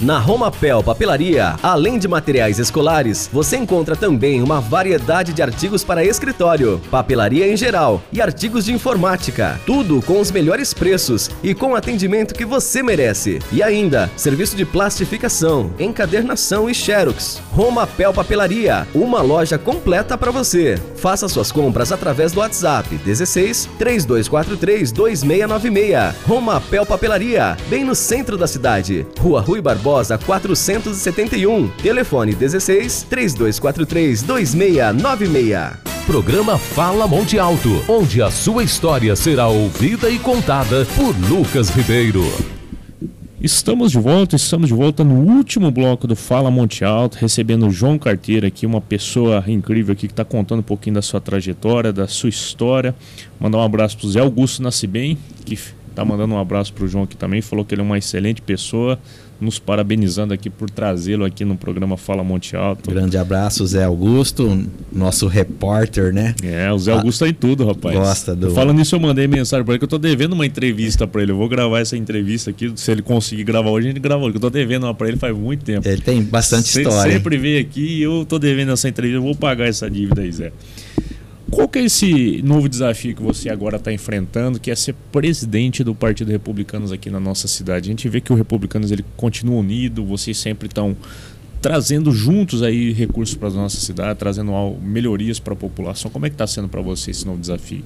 Na Romapel Papelaria, além de materiais escolares, você encontra também uma variedade de artigos para escritório, papelaria em geral e artigos de informática. Tudo com os melhores preços e com o atendimento que você merece. E ainda, serviço de plastificação, encadernação e xerox. Romapel Papelaria, uma loja completa para você. Faça suas compras através do WhatsApp 16 3243 2696. Romapel Papelaria, bem no centro da cidade. Rua Rui Barbosa 471. Telefone 16 3243 2696. Programa Fala Monte Alto, onde a sua história será ouvida e contada por Lucas Ribeiro. Estamos de volta no último bloco do Fala Monte Alto, recebendo o João Carteira aqui, uma pessoa incrível aqui que está contando um pouquinho da sua trajetória, da sua história. Mandar um abraço para o Zé Augusto Nascibem, que está mandando um abraço para o João aqui também, falou que ele é uma excelente pessoa, nos parabenizando aqui por trazê-lo aqui no programa Fala Monte Alto. Grande abraço, Zé Augusto, nosso repórter, né? O Zé Augusto tá em tudo, rapaz. Gosta do... Falando nisso, eu mandei mensagem para ele que eu tô devendo uma entrevista para ele. Eu vou gravar essa entrevista aqui, se ele conseguir gravar hoje, a gente grava hoje. Eu tô devendo uma para ele faz muito tempo. Ele tem bastante história. Sempre veio aqui e eu tô devendo essa entrevista, eu vou pagar essa dívida aí, Zé. Qual que é esse novo desafio que você agora está enfrentando, que é ser presidente do Partido Republicanos aqui na nossa cidade? A gente vê que o Republicanos ele continua unido, vocês sempre estão trazendo juntos aí recursos para a nossa cidade, trazendo melhorias para a população. Como é que está sendo para você esse novo desafio?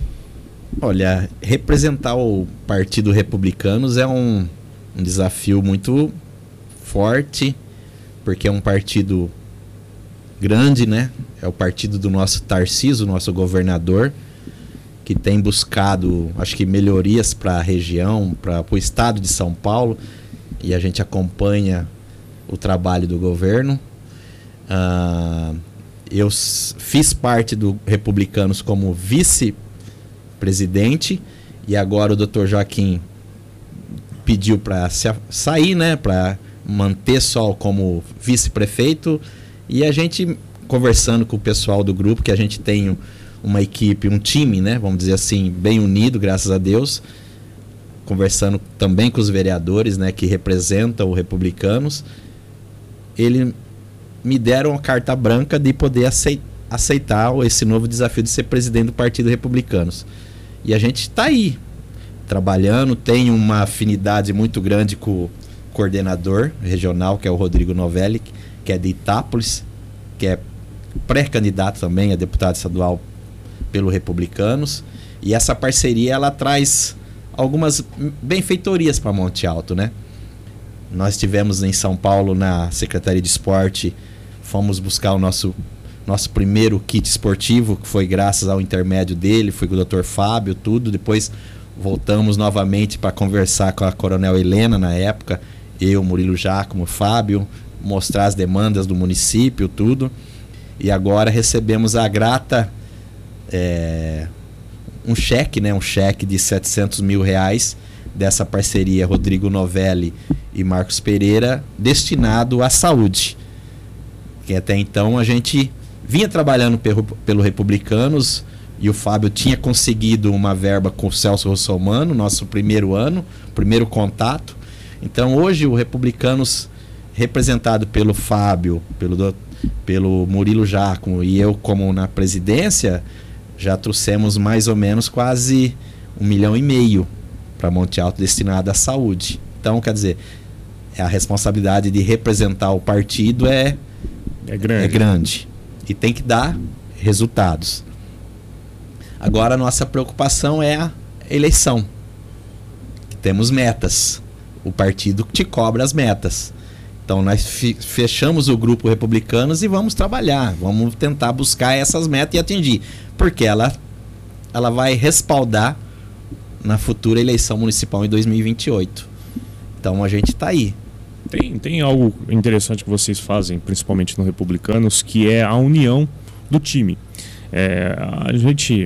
Olha, representar o Partido Republicanos é um desafio muito forte, porque é um partido grande, né? É o partido do nosso Tarcísio, nosso governador, que tem buscado, acho que, melhorias para a região, para o estado de São Paulo, e a gente acompanha o trabalho do governo. Eu fiz parte do Republicanos como vice-presidente, e agora o Dr. Joaquim pediu para sair, né? Para manter só como vice-prefeito. E a gente, conversando com o pessoal do grupo, que a gente tem uma equipe, um time, né, vamos dizer assim, bem unido, graças a Deus, conversando também com os vereadores, né, que representam o Republicanos, eles me deram a carta branca de poder aceitar esse novo desafio de ser presidente do Partido Republicanos. E a gente está aí, trabalhando, tem uma afinidade muito grande com o coordenador regional, que é o Rodrigo Novelli, que é de Itápolis, que é pré-candidato também a deputado estadual pelo Republicanos. E essa parceria ela traz algumas benfeitorias para Monte Alto, né? Nós estivemos em São Paulo na Secretaria de Esporte, fomos buscar o nosso primeiro kit esportivo, que foi graças ao intermédio dele, foi com o Dr. Fábio, tudo. Depois voltamos novamente para conversar com a Coronel Helena na época, eu, Murilo Giacomo, Fábio, mostrar as demandas do município, tudo. E agora recebemos a grata um cheque, né, um cheque de R$700 mil dessa parceria Rodrigo Novelli e Marcos Pereira, destinado à saúde, que até então a gente vinha trabalhando pelo Republicanos, e o Fábio tinha conseguido uma verba com o Celso Russomano, nosso primeiro contato. Então hoje o Republicanos, representado pelo Fábio, pelo Murilo Giacomo e eu como na presidência, já trouxemos mais ou menos quase R$1,5 milhão para Monte Alto destinado à saúde. Então, quer dizer, a responsabilidade de representar o partido é grande e tem que dar resultados. Agora a nossa preocupação é a eleição. Temos metas. O partido te cobra as metas. Então nós fechamos o grupo Republicanos e vamos trabalhar, vamos tentar buscar essas metas e atingir, porque ela vai respaldar na futura eleição municipal em 2028. Então a gente está aí. Tem algo interessante que vocês fazem, principalmente no Republicanos, que é a união do time. A gente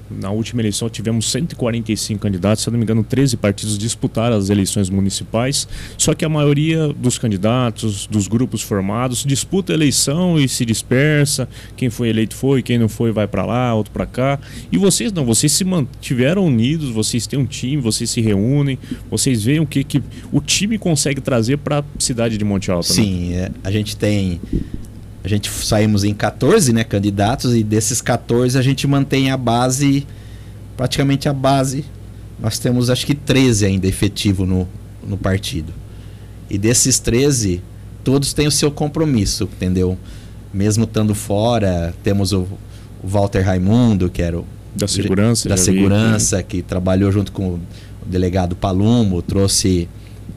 Na última eleição tivemos 145 candidatos, se eu não me engano 13 partidos disputaram as eleições municipais, só que a maioria dos candidatos, dos grupos formados, disputa a eleição e se dispersa, quem foi eleito foi, quem não foi vai para lá, outro para cá, e vocês não, vocês se mantiveram unidos, vocês têm um time, vocês se reúnem, vocês veem o que o time consegue trazer para a cidade de Monte Alto. Sim, né? A gente saímos em 14, né, candidatos, e desses 14 a gente mantém a base, praticamente a base. Nós temos acho que 13 ainda efetivo no partido. E desses 13, todos têm o seu compromisso, entendeu? Mesmo estando fora, temos o Walter Raimundo, que era o da segurança, que trabalhou junto com o delegado Palumo, trouxe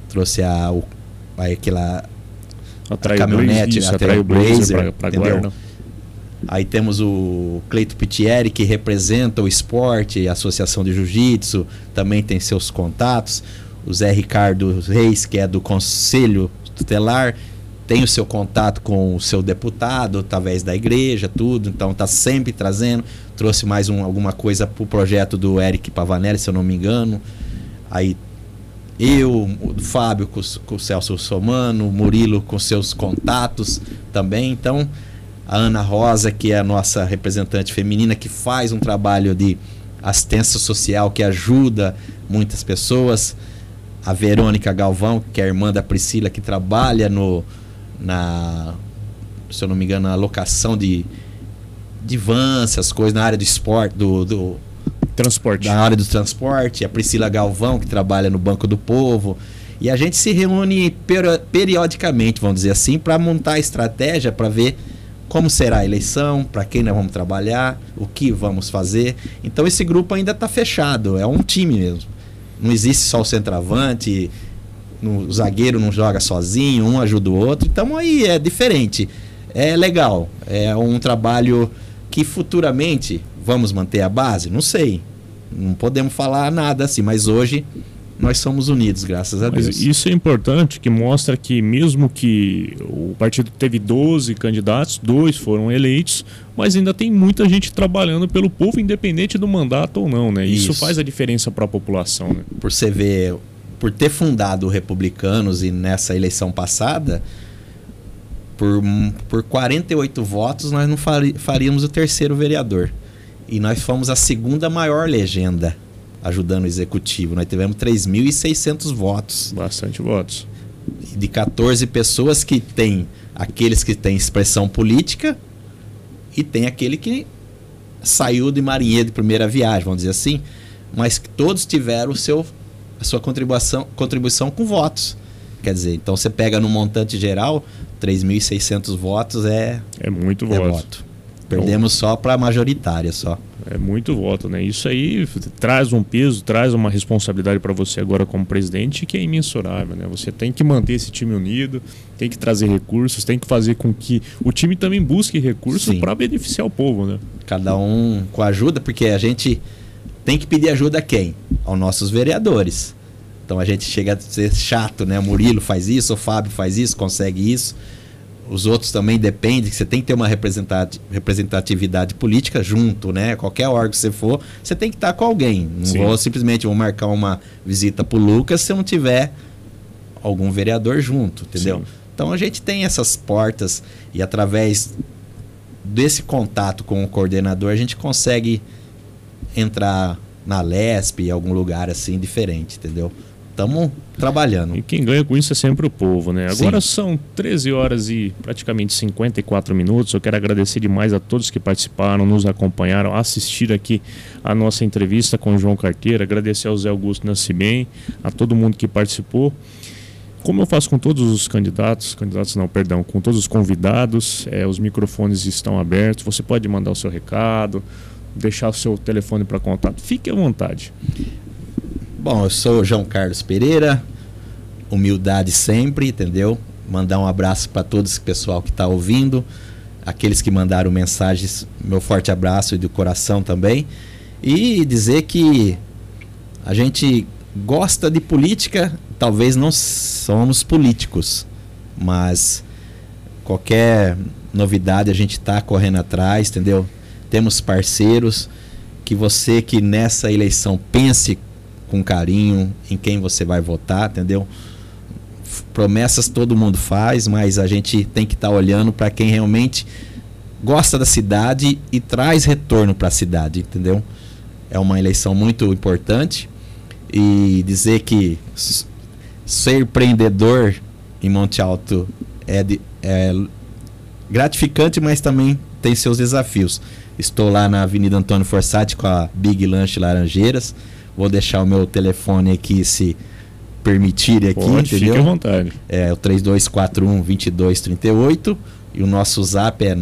aquela caminhonete, atraiu o Blazer para Guarda. Aí temos o Cleito Pittieri, que representa o esporte, a Associação de Jiu-Jitsu, também tem seus contatos. O Zé Ricardo Reis, que é do Conselho Tutelar, tem o seu contato com o seu deputado, através da igreja, tudo. Então está sempre trazendo. Trouxe mais alguma coisa para o projeto do Eric Pavanelli, se eu não me engano. Aí o Fábio com o Celso Somano, o Murilo com seus contatos também. Então, a Ana Rosa, que é a nossa representante feminina, que faz um trabalho de assistência social, que ajuda muitas pessoas. A Verônica Galvão, que é a irmã da Priscila, que trabalha se eu não me engano, na locação de vans, essas coisas, na área do esporte, transporte. Da área do transporte, a Priscila Galvão, que trabalha no Banco do Povo. E a gente se reúne periodicamente, vamos dizer assim, para montar a estratégia, para ver como será a eleição, para quem nós vamos trabalhar, o que vamos fazer. Então esse grupo ainda está fechado, é um time mesmo. Não existe só o centroavante, o zagueiro não joga sozinho, um ajuda o outro. Então aí é diferente, é legal, é um trabalho que futuramente vamos manter a base? Não sei, não podemos falar nada assim, mas hoje nós somos unidos, graças a Deus. Mas isso é importante, que mostra que mesmo que o partido teve 12 candidatos, 2 foram eleitos, mas ainda tem muita gente trabalhando pelo povo, independente do mandato ou não, né? Isso faz a diferença para a população, né? Por você ver, por ter fundado o Republicanos e nessa eleição passada, por 48 votos nós não faríamos o terceiro vereador. E nós fomos a segunda maior legenda ajudando o executivo. Nós tivemos 3.600 votos. Bastante votos. De 14 pessoas, que tem aqueles que têm expressão política e tem aquele que saiu de marinheiro de primeira viagem, vamos dizer assim, mas que todos tiveram a sua contribuição com votos. Quer dizer, então você pega no montante geral, 3.600 votos é muito voto. Perdemos só para a majoritária só. É muito voto, né? Isso aí traz um peso, traz uma responsabilidade para você agora como presidente que é imensurável, né? Você tem que manter esse time unido, tem que trazer recursos, tem que fazer com que o time também busque recursos para beneficiar o povo, né? Cada um com ajuda, porque a gente tem que pedir ajuda a quem? Aos nossos vereadores. Então a gente chega a ser chato, né? O Murilo faz isso, o Fábio faz isso, consegue isso. Os outros também dependem, você tem que ter uma representatividade política junto, né? Qualquer órgão que você for, você tem que estar com alguém. Não simplesmente vou marcar uma visita pro Lucas se eu não tiver algum vereador junto, entendeu? Sim. Então a gente tem essas portas e através desse contato com o coordenador a gente consegue entrar na LESP, em algum lugar assim diferente, entendeu? Estamos trabalhando. E quem ganha com isso é sempre o povo, né? Agora são 13 horas e praticamente 54 minutos. Eu quero agradecer demais a todos que participaram, nos acompanharam, assistiram aqui a nossa entrevista com o João Carteira. Agradecer ao Zé Augusto Nascimento, a todo mundo que participou. Como eu faço com todos os com todos os convidados, os microfones estão abertos. Você pode mandar o seu recado, deixar o seu telefone para contato. Fique à vontade. Bom, eu sou o João Carlos Pereira, humildade sempre, entendeu? Mandar um abraço para todo esse pessoal que está ouvindo, aqueles que mandaram mensagens, meu forte abraço e do coração também. E dizer que a gente gosta de política, talvez não somos políticos, mas qualquer novidade a gente está correndo atrás, entendeu? Temos parceiros que você que nessa eleição pense com carinho em quem você vai votar, entendeu? Promessas todo mundo faz, mas a gente tem que estar olhando para quem realmente gosta da cidade e traz retorno para a cidade, entendeu? É uma eleição muito importante, e dizer que ser empreendedor em Monte Alto é gratificante, mas também tem seus desafios. Estou lá na Avenida Antônio Fossati com a Big Lanche Laranjeiras. Vou deixar o meu telefone aqui, se permitir aqui, pode, entendeu? Fique à vontade. É o 3241-2238 e o nosso zap é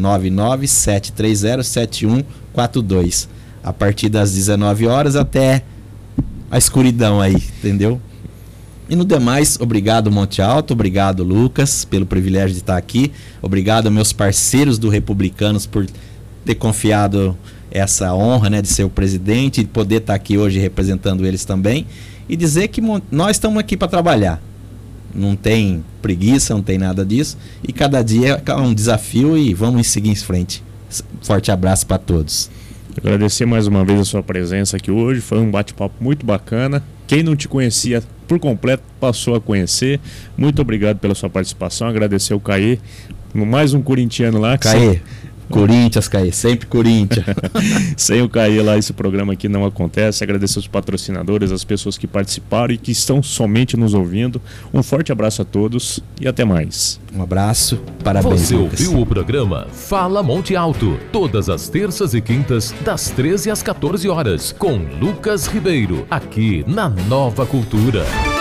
997307142. A partir das 19 horas até a escuridão aí, entendeu? E no demais, obrigado Monte Alto, obrigado Lucas pelo privilégio de estar aqui, obrigado a meus parceiros do Republicanos por ter confiado essa honra, né, de ser o presidente e poder estar aqui hoje representando eles também, e dizer que nós estamos aqui para trabalhar, não tem preguiça, não tem nada disso, e cada dia é um desafio e vamos seguir em frente. Forte abraço para todos. Agradecer mais uma vez a sua presença aqui hoje, foi um bate-papo muito bacana. Quem não te conhecia por completo passou a conhecer. Muito obrigado pela sua participação. Agradecer o Caê, mais um corintiano lá. Caê, Corinthians, Caê, sempre Corinthians. Sem o Caê lá, esse programa aqui não acontece. Agradecer os patrocinadores, as pessoas que participaram e que estão somente nos ouvindo. Um forte abraço a todos e até mais. Um abraço, parabéns, Você Lucas. ouviu o programa Fala Monte Alto, todas as terças e quintas, das 13 às 14 horas, com Lucas Ribeiro, aqui na Nova Cultura.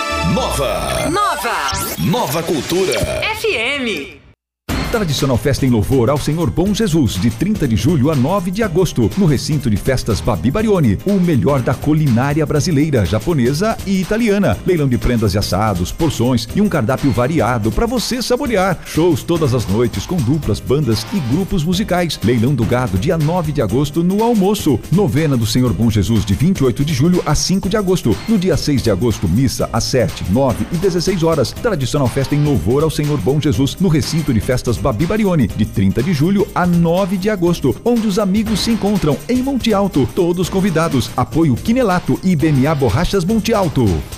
Nova Cultura FM. Tradicional festa em louvor ao Senhor Bom Jesus, de 30 de julho a 9 de agosto, no recinto de festas Babi Barioni, o melhor da culinária brasileira, japonesa e italiana. Leilão de prendas e assados, porções e um cardápio variado para você saborear. Shows todas as noites com duplas, bandas e grupos musicais. Leilão do gado, dia 9 de agosto, no almoço. Novena do Senhor Bom Jesus, de 28 de julho a 5 de agosto. No dia 6 de agosto, missa às 7, 9 e 16 horas. Tradicional festa em louvor ao Senhor Bom Jesus, no recinto de festas Babi Barioni, de 30 de julho a 9 de agosto, onde os amigos se encontram em Monte Alto. Todos convidados. Apoio Quinelato e BMA Borrachas Monte Alto.